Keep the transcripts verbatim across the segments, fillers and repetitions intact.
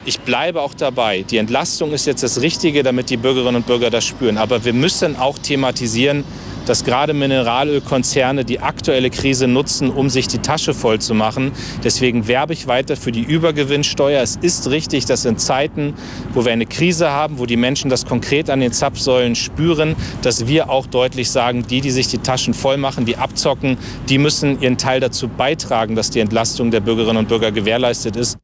Ich bleibe auch dabei. Die Entlastung ist jetzt das Richtige, damit die Bürgerinnen und Bürger das spüren. Aber wir müssen auch thematisieren, dass gerade Mineralölkonzerne die aktuelle Krise nutzen, um sich die Tasche voll zu machen. Deswegen werbe ich weiter für die Übergewinnsteuer. Es ist richtig, dass in Zeiten, wo wir eine Krise haben, wo die Menschen das konkret an den Zapfsäulen spüren, dass wir auch deutlich sagen, die, die sich die Taschen voll machen, die abzocken, die müssen ihren Teil dazu beitragen, dass die Entlastung der Bürgerinnen und Bürger gewährleistet ist.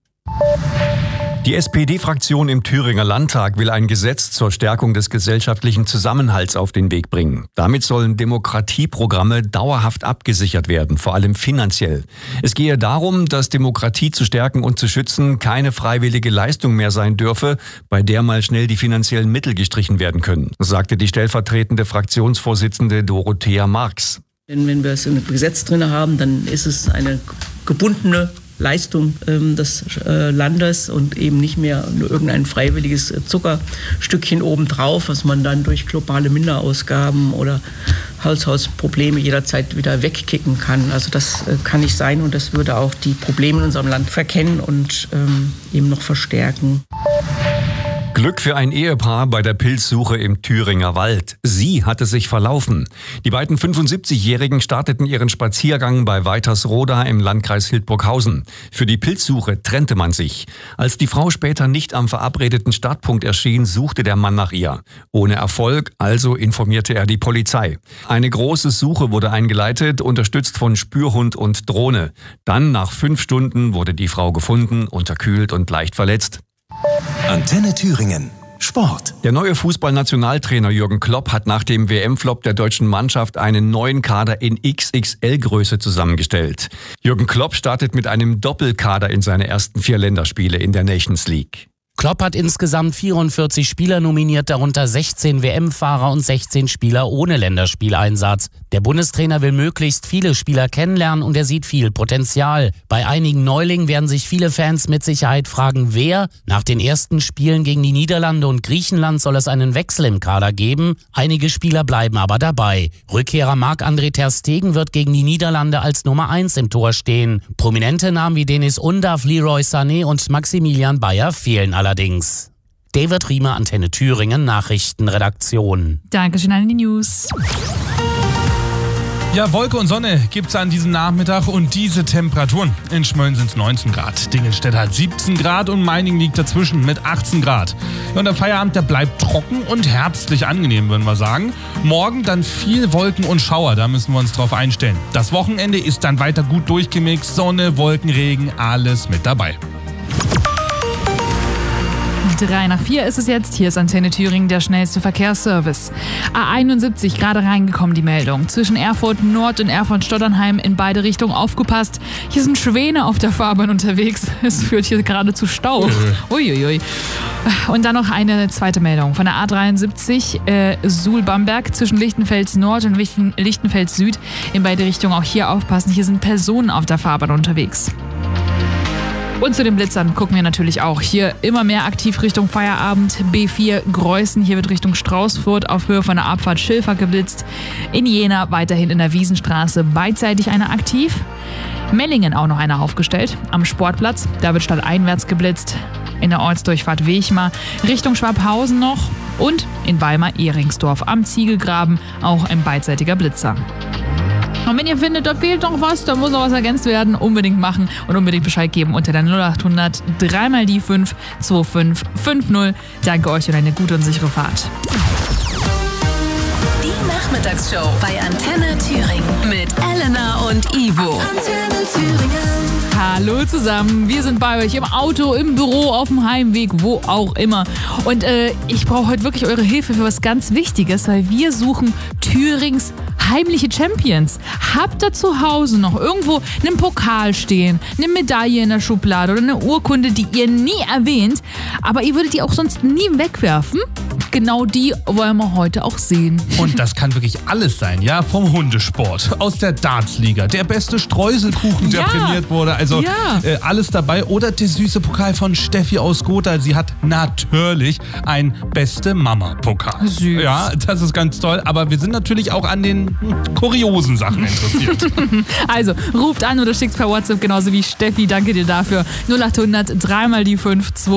Die S P D-Fraktion im Thüringer Landtag will ein Gesetz zur Stärkung des gesellschaftlichen Zusammenhalts auf den Weg bringen. Damit sollen Demokratieprogramme dauerhaft abgesichert werden, vor allem finanziell. Es gehe darum, dass Demokratie zu stärken und zu schützen keine freiwillige Leistung mehr sein dürfe, bei der mal schnell die finanziellen Mittel gestrichen werden können, sagte die stellvertretende Fraktionsvorsitzende Dorothea Marx. Denn wenn wir es im Gesetz drin haben, dann ist es eine gebundene Leistung ähm, des äh, Landes und eben nicht mehr nur irgendein freiwilliges Zuckerstückchen obendrauf, was man dann durch globale Minderausgaben oder Haushaltsprobleme jederzeit wieder wegkicken kann. Also das äh, kann nicht sein und das würde auch die Probleme in unserem Land verkennen und ähm, eben noch verstärken. Glück für ein Ehepaar bei der Pilzsuche im Thüringer Wald. Sie hatte sich verlaufen. Die beiden fünfundsiebzigjährigen starteten ihren Spaziergang bei Weitersroda im Landkreis Hildburghausen. Für die Pilzsuche trennte man sich. Als die Frau später nicht am verabredeten Startpunkt erschien, suchte der Mann nach ihr. Ohne Erfolg, also informierte er die Polizei. Eine große Suche wurde eingeleitet, unterstützt von Spürhund und Drohne. Dann, nach fünf Stunden, wurde die Frau gefunden, unterkühlt und leicht verletzt. Antenne Thüringen. Sport. Der neue Fußballnationaltrainer Jürgen Klopp hat nach dem W M-Flop der deutschen Mannschaft einen neuen Kader in X X L-Größe zusammengestellt. Jürgen Klopp startet mit einem Doppelkader in seine ersten vier Länderspiele in der Nations League. Klopp hat insgesamt vierundvierzig Spieler nominiert, darunter sechzehn W M-Fahrer und sechzehn Spieler ohne Länderspieleinsatz. Der Bundestrainer will möglichst viele Spieler kennenlernen und er sieht viel Potenzial. Bei einigen Neulingen werden sich viele Fans mit Sicherheit fragen, wer. Nach den ersten Spielen gegen die Niederlande und Griechenland soll es einen Wechsel im Kader geben. Einige Spieler bleiben aber dabei. Rückkehrer Marc-André ter Stegen wird gegen die Niederlande als Nummer eins im Tor stehen. Prominente Namen wie Denis Undav, Leroy Sané und Maximilian Bayer fehlen allerdings. Allerdings. David Riemer, Antenne Thüringen, Nachrichtenredaktion. Dankeschön an die News. Ja, Wolke und Sonne gibt's an diesem Nachmittag und diese Temperaturen. In Schmölln sind es neunzehn Grad, Dingelstedt hat siebzehn Grad und Meiningen liegt dazwischen mit achtzehn Grad. Ja, und der Feierabend, der bleibt trocken und herbstlich angenehm, würden wir sagen. Morgen dann viel Wolken und Schauer, da müssen wir uns drauf einstellen. Das Wochenende ist dann weiter gut durchgemixt, Sonne, Wolken, Regen, alles mit dabei. Drei nach vier ist es jetzt. Hier ist Antenne Thüringen, der schnellste Verkehrsservice. A einundsiebzig, gerade reingekommen die Meldung. Zwischen Erfurt Nord und Erfurt-Stotternheim in beide Richtungen aufgepasst. Hier sind Schwäne auf der Fahrbahn unterwegs. Es führt hier gerade zu Stau. Uiuiui. Und dann noch eine zweite Meldung. Von der A dreiundsiebzig äh, Suhl-Bamberg zwischen Lichtenfels Nord und Lichtenfels Süd. In beide Richtungen auch hier aufpassen. Hier sind Personen auf der Fahrbahn unterwegs. Und zu den Blitzern gucken wir natürlich auch. Hier immer mehr aktiv Richtung Feierabend. B vier Greußen, hier wird Richtung Straußfurt auf Höhe von der Abfahrt Schilfer geblitzt. In Jena weiterhin in der Wiesenstraße beidseitig einer aktiv. Mellingen auch noch einer aufgestellt. Am Sportplatz, da wird stadteinwärts geblitzt. In der Ortsdurchfahrt Wechmar Richtung Schwabhausen noch. Und in Weimar-Ehringsdorf am Ziegelgraben auch ein beidseitiger Blitzer. Und wenn ihr findet, da fehlt noch was, da muss noch was ergänzt werden, unbedingt machen und unbedingt Bescheid geben unter der null acht hundert drei mal die fünf zwei fünf fünf null. Danke euch und eine gute und sichere Fahrt. Die Nachmittagsshow bei Antenne Thüringen mit Elena und Ivo. Antenne Thüringen. Hallo zusammen, wir sind bei euch im Auto, im Büro, auf dem Heimweg, wo auch immer. Und äh, ich brauche heute wirklich eure Hilfe für was ganz Wichtiges, weil wir suchen Thürings heimliche Champions. Habt ihr zu Hause noch irgendwo einen Pokal stehen, eine Medaille in der Schublade oder eine Urkunde, die ihr nie erwähnt, aber ihr würdet die auch sonst nie wegwerfen? Genau die wollen wir heute auch sehen. Und das kann wirklich alles sein, ja? Vom Hundesport, aus der Dartsliga, der beste Streuselkuchen, der ja. prämiert wurde. Also ja. äh, alles dabei. Oder der süße Pokal von Steffi aus Gotha. Sie hat natürlich ein beste Mama-Pokal. Süß. Ja, das ist ganz toll. Aber wir sind natürlich auch an den hm, kuriosen Sachen interessiert. Also, ruft an oder schickt per WhatsApp, genauso wie Steffi. Danke dir dafür. null acht hundert drei mal die fünf zwei